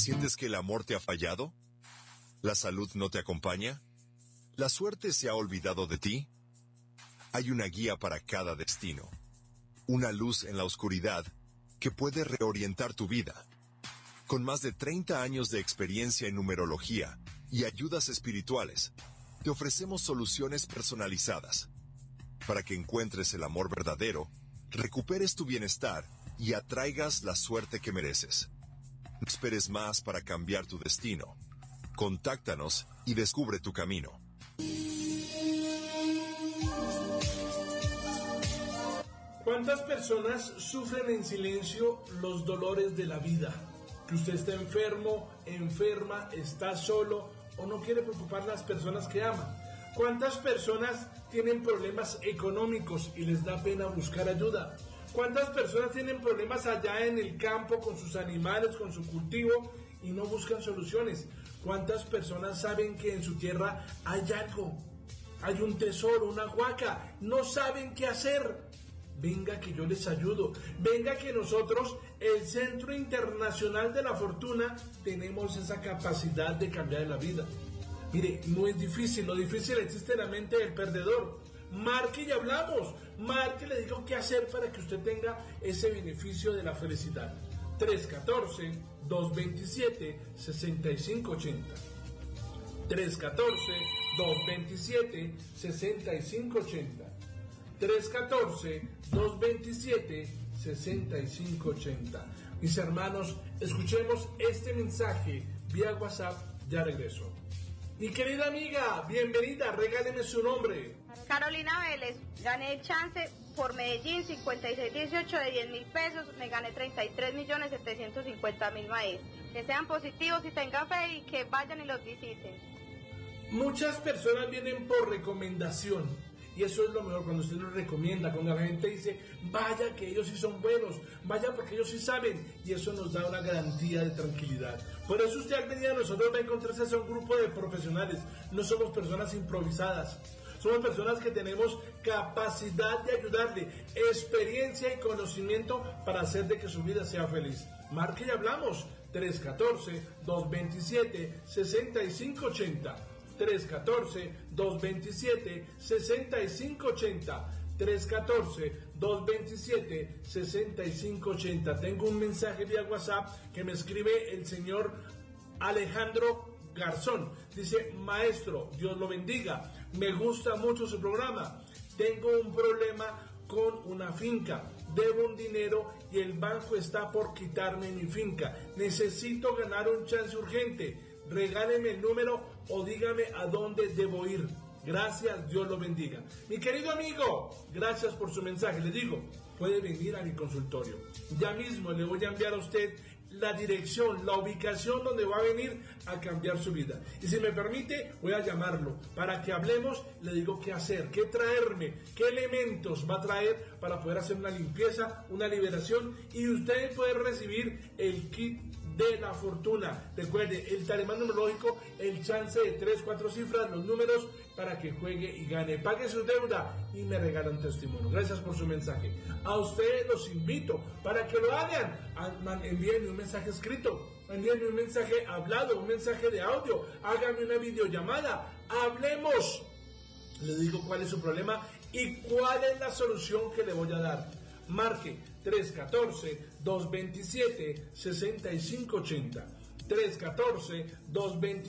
¿Sientes que el amor te ha fallado? ¿La salud no te acompaña? ¿La suerte se ha olvidado de ti? Hay una guía para cada destino. Una luz en la oscuridad que puede reorientar tu vida. Con más de 30 años de experiencia en numerología y ayudas espirituales, te ofrecemos soluciones personalizadas para que encuentres el amor verdadero, recuperes tu bienestar y atraigas la suerte que mereces. No esperes más para cambiar tu destino. Contáctanos y descubre tu camino. ¿Cuántas personas sufren en silencio los dolores de la vida? Que usted está enfermo, enferma, está solo o no quiere preocupar a las personas que ama. ¿Cuántas personas tienen problemas económicos y les da pena buscar ayuda? ¿Cuántas personas tienen problemas allá en el campo con sus animales, con su cultivo y no buscan soluciones? ¿Cuántas personas saben que en su tierra hay algo? Hay un tesoro, una huaca, no saben qué hacer. Venga que yo les ayudo, venga que nosotros, el Centro Internacional de la Fortuna, tenemos esa capacidad de cambiar la vida. Mire, no es difícil, lo difícil existe en la mente del perdedor. Marque y hablamos, marque y le digo qué hacer para que usted tenga ese beneficio de la felicidad. 314-227-6580. 314-227-6580. 314-227-6580. Mis hermanos, escuchemos este mensaje vía WhatsApp, ya regreso. Mi querida amiga, bienvenida, regáleme su nombre. Carolina Vélez, gané el chance por Medellín, 5618 de 10.000 pesos, me gané 33.750.000 maestros. Que sean positivos y tengan fe y que vayan y los visiten. Muchas personas vienen por recomendación. Y eso es lo mejor, cuando usted los recomienda, cuando la gente dice, vaya que ellos sí son buenos, vaya porque ellos sí saben, y eso nos da una garantía de tranquilidad. Por eso usted al venir a nosotros va a encontrarse a un grupo de profesionales, no somos personas improvisadas, somos personas que tenemos capacidad de ayudarle, experiencia y conocimiento para hacer de que su vida sea feliz. Marque y hablamos, 314-227-6580. 314-227-6580. 314-227-6580. Tengo un mensaje vía WhatsApp que me escribe el señor Alejandro Garzón. Dice, maestro, Dios lo bendiga, me gusta mucho su programa. Tengo un problema con una finca, debo un dinero y el banco está por quitarme mi finca. Necesito ganar un chance urgente. Regáleme el número o dígame a dónde debo ir. Gracias, Dios lo bendiga. Mi querido amigo, gracias por su mensaje. Le digo, puede venir a mi consultorio. Ya mismo le voy a enviar a usted la dirección, la ubicación donde va a venir a cambiar su vida. Y si me permite, voy a llamarlo para que hablemos. Le digo qué hacer, qué traerme, qué elementos va a traer para poder hacer una limpieza, una liberación y usted puede recibir el kit de la fortuna. Recuerde, el talismán numerológico, el chance de 3-4 cifras, los números para que juegue y gane. Pague su deuda y me regalan testimonio. Gracias por su mensaje. A ustedes los invito para que lo hagan. Envíenme un mensaje escrito, envíenme un mensaje hablado, un mensaje de audio, háganme una videollamada, hablemos. Le digo cuál es su problema y cuál es la solución que le voy a dar. Marque 314-227-6580. 314-227